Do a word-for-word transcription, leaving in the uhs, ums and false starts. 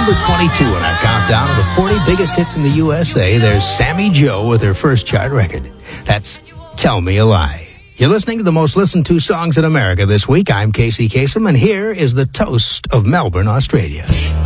number twenty-two in our countdown of the forty biggest hits in the U S A. There's Sammy Joe with her first chart record. That's Tell Me a Lie. You're listening to the most listened to songs in America this week. I'm Casey Kasem, and here is the toast of Melbourne, Australia.